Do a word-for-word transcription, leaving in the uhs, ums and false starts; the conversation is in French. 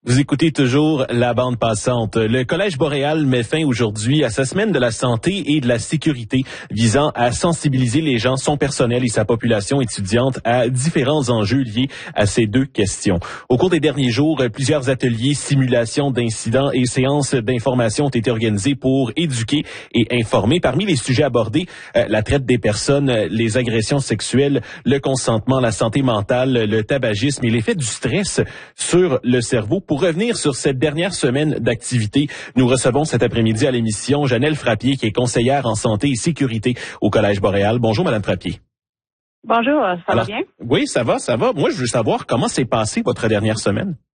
Vous écoutez toujours la bande passante. Le Collège Boréal met fin aujourd'hui à sa semaine de la santé et de la sécurité visant à sensibiliser les gens, son personnel et sa population étudiante à différents enjeux liés à ces deux questions. Au cours des derniers jours, plusieurs ateliers, simulations d'incidents et séances d'information ont été organisés pour éduquer et informer. Parmi les sujets abordés, la traite des personnes, les agressions sexuelles, le consentement, la santé mentale, le tabagisme et l'effet du stress sur le cerveau. Pour revenir sur cette dernière semaine d'activité, nous recevons cet après-midi à l'émission Janelle Frappier, qui est conseillère en santé et sécurité au Collège Boréal. Bonjour, Madame Frappier. Bonjour, ça Alors, va bien? Oui, ça va, ça va. Moi, je veux savoir comment s'est passée votre dernière semaine.